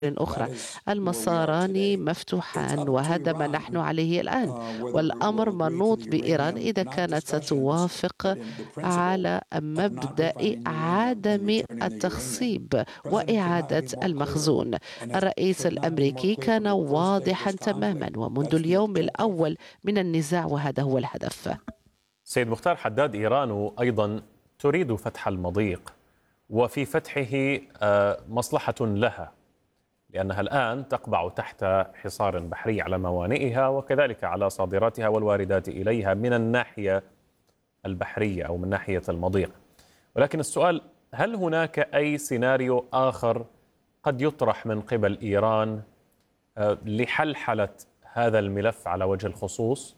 أخرى. is where we are المساران today. It's مفتوحان، up to وهذا ما Iran نحن عليه الآن، whether it will والأمر agree to منوط the بإيران uranium إذا not كانت discussions, but ستوافق in the principle على of not مبدأ refining uranium and عدم returning the uranium. التخصيب President could not وإعادة be more clear, المخزون. and it الرئيس could not be more الأمريكي clear كان from the first day of واضحا this تماما conflict. ومنذ That's the اليوم objective. الأول من النزاع، وهذا هو الهدف. سيد مختار حداد، إيران أيضا تريد فتح المضيق، وفي فتحه مصلحة لها، لأنها الآن تقبع تحت حصار بحري على موانئها وكذلك على صادراتها والواردات إليها من الناحية البحرية أو من ناحية المضيق. ولكن السؤال، هل هناك أي سيناريو آخر قد يطرح من قبل إيران لحلحلة هذا الملف على وجه الخصوص؟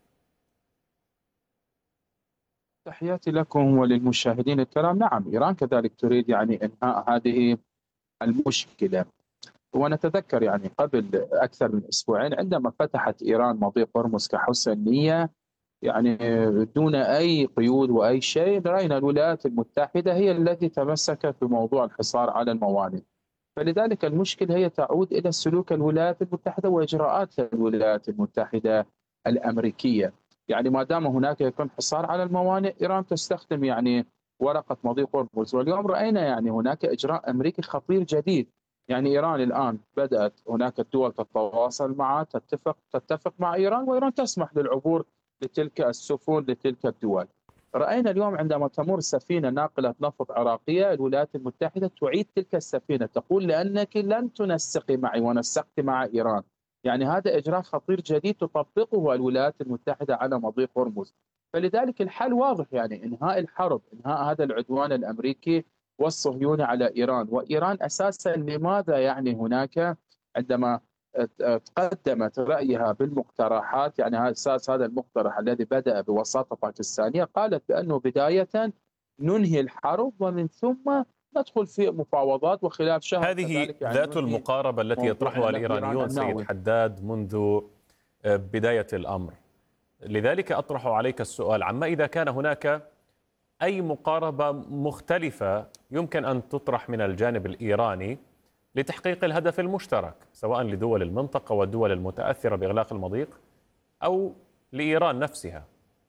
تحياتي لكم وللمشاهدين الكرام. نعم، إيران كذلك تريد إنهاء هذه المشكلة. ونتذكر قبل أكثر من أسبوعين عندما فتحت إيران مضيق هرمز كحسن نية، دون أي قيود وأي شيء، رأينا الولايات المتحدة هي التي تمسكت بموضوع الحصار على الموانئ. فلذلك المشكلة هي تعود إلى سلوك الولايات المتحدة وإجراءات الولايات المتحدة الأمريكية. ما دام هناك يكون حصار على الموانئ، إيران تستخدم ورقة مضيق هرمز. واليوم رأينا هناك إجراء أمريكي خطير جديد. إيران الآن بدأت، هناك الدول تتواصل معها، تتفق مع إيران، وإيران تسمح بالعبور لتلك السفن لتلك الدول. رأينا اليوم عندما تمر سفينة ناقلة نفط عراقية، الولايات المتحدة تعيد تلك السفينة، تقول لأنك لن تنسقي معي ونسقت مع إيران. هذا إجراء خطير جديد تطبقه الولايات المتحدة على مضيق هرمز. فلذلك الحل واضح، إنهاء الحرب، إنهاء هذا العدوان الأمريكي والصهيوني على إيران. وإيران أساسا لماذا هناك عندما قدمت رأيها بالمقترحات، أساس هذا المقترح الذي بدأ بوساطة باكستانية، قالت بأنه بداية ننهي الحرب ومن ثم ندخل في مفاوضات، وخلال شهر هذه كذلك ذات المقاربة التي يطرحها الإيرانيون سيد حداد منذ بداية الأمر. لذلك أطرح عليك السؤال، عما إذا كان هناك أي مقاربة مختلفة يمكن أن تطرح من الجانب الإيراني لتحقيق الهدف المشترك، سواء لدول المنطقة والدول المتأثرة بإغلاق المضيق أو لإيران نفسها.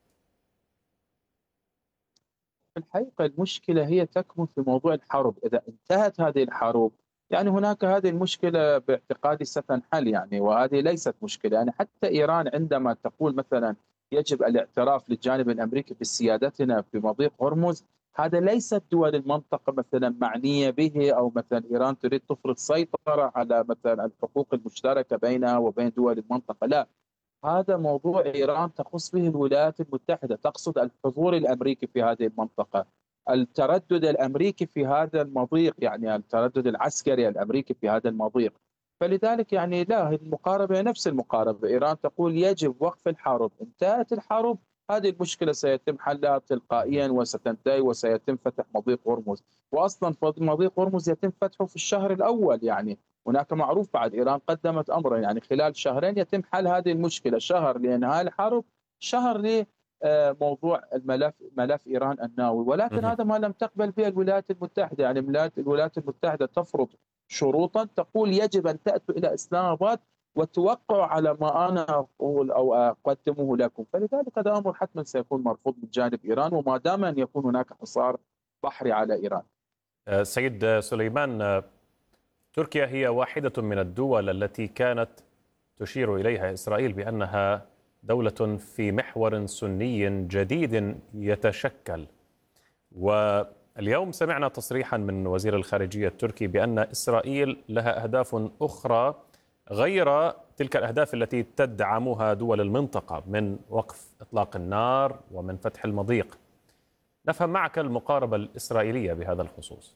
في الحقيقة المشكلة هي تكمن في موضوع الحرب. إذا انتهت هذه الحرب، هناك هذه المشكلة باعتقادي ستنحل، وهذه ليست مشكلة. حتى إيران عندما تقول مثلا يجب الاعتراف للجانب الأمريكي بسيادتنا في مضيق هرمز، هذا ليست دول المنطقة مثلا معنية به، أو مثلا إيران تريد تفرض سيطرة على مثلا الحقوق المشتركة بينها وبين دول المنطقة. لا، هذا موضوع إيران تخص به الولايات المتحدة، تقصد الحضور الأمريكي في هذه المنطقة، التردد الأمريكي في هذا المضيق، التردد العسكري الأمريكي في هذا المضيق. فلذلك لا، المقاربة نفس المقاربة. إيران تقول يجب وقف الحرب، انتهت الحرب هذه المشكلة سيتم حلها تلقائيا وستنتهي وسيتم فتح مضيق هرمز. وأصلا مضيق هرمز يتم فتحه في الشهر الأول. هناك معروف بعد إيران قدمت أمرا، خلال شهرين يتم حل هذه المشكلة، شهر لإنهاء الحرب، شهر لموضوع ملف إيران النووي. ولكن هذا ما لم تقبل به الولايات المتحدة. الولايات المتحدة تفرض شروطا تقول يجب أن تأتوا إلى إسلام آباد وتوقعوا على ما أنا أقول أو أقدمه لكم. فلذلك هذا أمر حتما سيكون مرفوض من جانب إيران، وما دام أن يكون هناك حصار بحري على إيران. سيد سليمان، تركيا هي واحدة من الدول التي كانت تشير إليها إسرائيل بأنها دولة في محور سني جديد يتشكل، واليوم سمعنا تصريحا من وزير الخارجية التركي بأن إسرائيل لها أهداف أخرى غير تلك الأهداف التي تدعمها دول المنطقة، من وقف إطلاق النار ومن فتح المضيق. نفهم معك المقاربة الإسرائيلية بهذا الخصوص.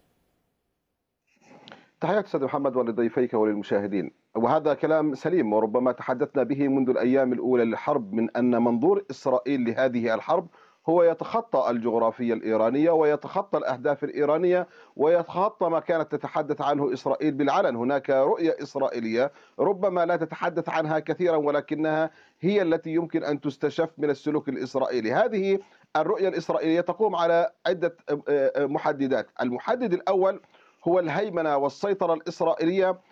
تحياتي أستاذ محمد ولضيفيك وللمشاهدين. وهذا كلام سليم، وربما تحدثنا به منذ الأيام الأولى للحرب، من أن منظور إسرائيل لهذه الحرب هو يتخطى الجغرافية الإيرانية ويتخطى الأهداف الإيرانية ويتخطى ما كانت تتحدث عنه إسرائيل بالعلن. هناك رؤية إسرائيلية ربما لا تتحدث عنها كثيرا، ولكنها هي التي يمكن أن تستشف من السلوك الإسرائيلي. هذه الرؤية الإسرائيلية تقوم على عدة محددات. المحدد الأول هو الهيمنة والسيطرة الإسرائيلية